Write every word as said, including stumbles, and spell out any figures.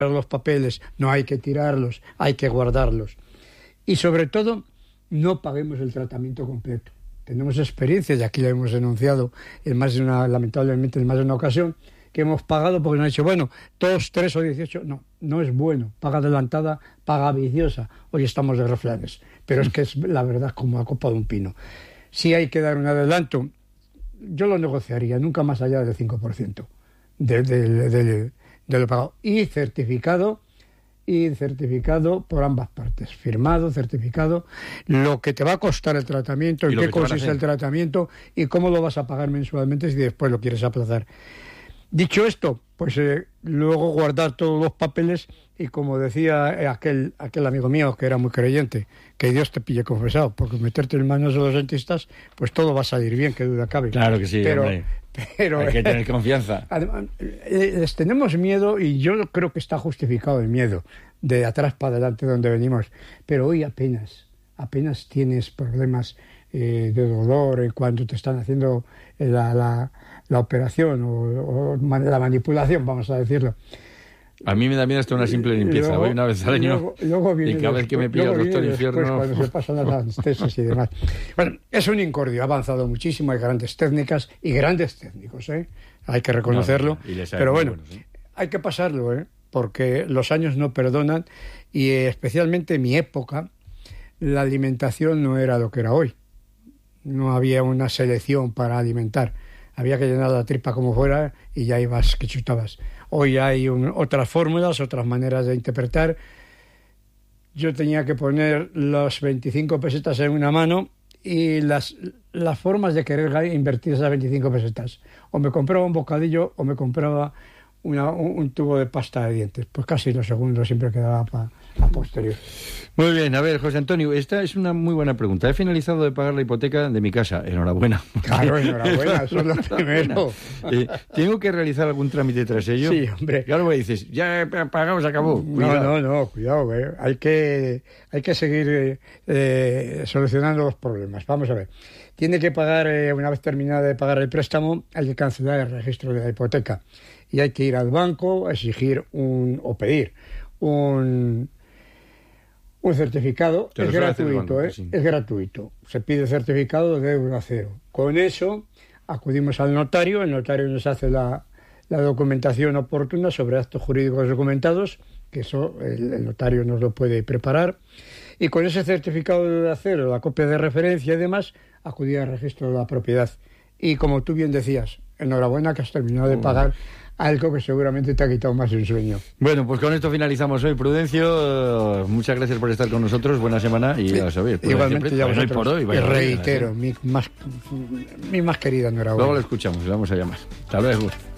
los papeles, no hay que tirarlos, hay que guardarlos. Y sobre todo, no paguemos el tratamiento completo. Tenemos experiencia, y aquí lo hemos denunciado en más de una, lamentablemente en más de una ocasión, que hemos pagado porque nos han dicho, bueno, dos, tres o dieciocho, no, no es bueno, paga adelantada, paga viciosa, hoy estamos de refranes, pero es que es la verdad como la copa de un pino. Si hay que dar un adelanto, yo lo negociaría, nunca más allá del cinco por ciento de, de, de, de, de lo pagado, y certificado, y certificado por ambas partes, firmado, certificado, lo que te va a costar el tratamiento, en qué consiste el tratamiento y cómo lo vas a pagar mensualmente si después lo quieres aplazar. Dicho esto, pues eh, luego guardar todos los papeles y como decía eh, aquel aquel amigo mío que era muy creyente, que Dios te pille confesado, porque meterte en manos de los dentistas, pues todo va a salir bien, que duda cabe. Claro que sí, pero, hombre. Pero, hay que tener confianza. Además, eh, les tenemos miedo y yo creo que está justificado el miedo, de atrás para adelante donde venimos, pero hoy apenas, apenas tienes problemas eh, de dolor en cuanto te están haciendo la... la la operación o, o la manipulación, vamos a decirlo. A mí me da miedo hasta una simple limpieza, luego, voy una vez al año luego, luego viene y cada después, vez que me pilla el doctor infierno... cuando se pasan las anestesias y demás. Bueno, es un incordio, ha avanzado muchísimo, hay grandes técnicas y grandes técnicos, ¿eh? Hay que reconocerlo, no, no, pero bueno, bueno ¿sí? Hay que pasarlo, ¿eh? Porque los años no perdonan y eh, especialmente en mi época la alimentación no era lo que era hoy. No había una selección para alimentar. Había que llenar la tripa como fuera y ya ibas que chutabas. Hoy hay un, otras fórmulas, otras maneras de interpretar. Yo tenía que poner las veinticinco pesetas en una mano y las, las formas de querer invertir esas veinticinco pesetas. O me compraba un bocadillo o me compraba una, un, un tubo de pasta de dientes. Pues casi lo segundo siempre quedaba para a posterior. Muy bien, a ver, José Antonio, esta es una muy buena pregunta. He finalizado de pagar la hipoteca de mi casa. Enhorabuena. Claro, enhorabuena, eso es lo primero. Eh, ¿Tengo que realizar algún trámite tras ello? Sí, hombre. Claro, me dices, ya pagamos, acabó. Cuidado. No, no, no, cuidado, eh. hay que hay que seguir eh, eh, solucionando los problemas. Vamos a ver. Tiene que pagar, eh, una vez terminada de pagar el préstamo, hay que cancelar el registro de la hipoteca. Y hay que ir al banco a exigir un, o pedir un... Un certificado. Es gratuito, ¿eh? Sí. Es gratuito. Se pide certificado de euro a cero. Con eso acudimos al notario, el notario nos hace la, la documentación oportuna sobre actos jurídicos documentados, que eso el, el notario nos lo puede preparar, y con ese certificado de euro a cero, la copia de referencia y demás, acudir al registro de la propiedad. Y como tú bien decías, enhorabuena que has terminado de pagar algo que seguramente te ha quitado más de un sueño. Bueno, pues con esto finalizamos hoy. Prudencio, muchas gracias por estar con nosotros. Buena semana y a saber. Igualmente, ya hoy por hoy. Y reitero, mi más, mi más querida enhorabuena. Luego lo escuchamos, le vamos a llamar. Hasta luego.